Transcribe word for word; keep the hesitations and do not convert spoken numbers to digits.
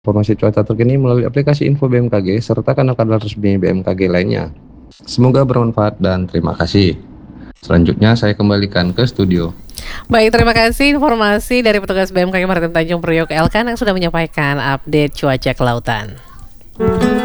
Informasi cuaca terkini melalui aplikasi info B M K G serta kanal-kanal resmi B M K G lainnya. Semoga bermanfaat dan terima kasih. Selanjutnya saya kembalikan ke studio. Baik, terima kasih informasi dari petugas B M K G Maritim Tanjung Priok Elkan yang sudah menyampaikan update cuaca kelautan.